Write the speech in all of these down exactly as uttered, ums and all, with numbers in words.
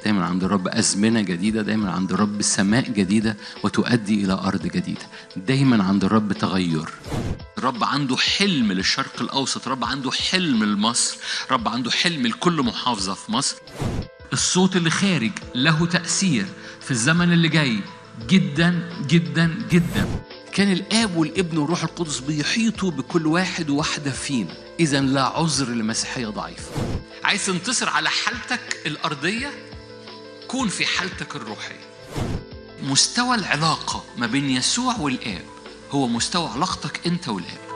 دايما عند الرب أزمنة جديدة، دايما عند الرب سماء جديدة وتؤدي إلى أرض جديدة. دايما عند الرب تغير. الرب عنده حلم للشرق الأوسط، الرب عنده حلم لمصر، الرب عنده حلم لكل محافظة في مصر. الصوت اللي خارج له تأثير في الزمن اللي جاي جدا جدا جدا. كان الآب والابن والروح القدس بيحيطوا بكل واحد وواحدة فينا. إذا لا عذر لمسيحية ضعيفة. عايز تنتصر على حالتك الأرضية، كون في حالتك الروحية. مستوى العلاقة ما بين يسوع والآب هو مستوى علاقتك أنت والآب.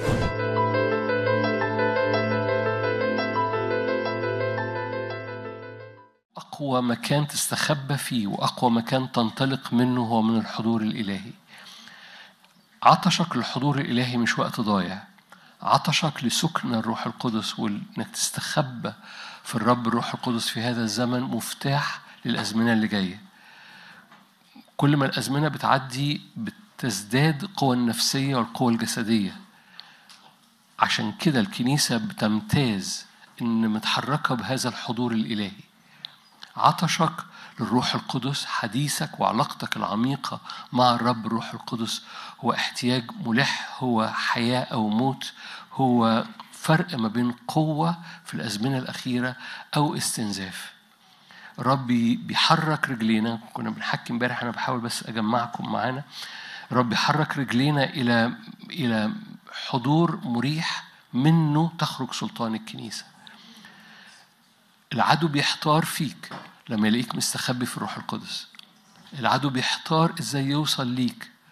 أقوى مكان تستخبى فيه وأقوى مكان تنطلق منه هو من الحضور الإلهي. عطشك للحضور الإلهي مش وقت ضايع، عطشك لسكن الروح القدس وإنك تستخبى في الرب الروح القدس في هذا الزمن مفتاح للأزمنة اللي جاية. كل ما الأزمنة بتعدي بتزداد القوة النفسية والقوة الجسدية. عشان كده الكنيسة بتمتاز إن متحركة بهذا الحضور الإلهي. عطشك للروح القدس، حديثك وعلاقتك العميقة مع الرب الروح القدس هو احتياج ملح، هو حياة أو موت، هو فرق ما بين قوة في الأزمنة الأخيرة أو استنزاف. ربي بيحرك رجلينا. كنا بنحكي امبارح، أنا بحاول بس أجمعكم معانا. ربي يحرك رجلينا إلى إلى حضور مريح منه تخرج سلطان الكنيسة. العدو بيحتار فيك لما يلاقيك مستخبي في الروح القدس. العدو بيحتار إزاي يوصل ليك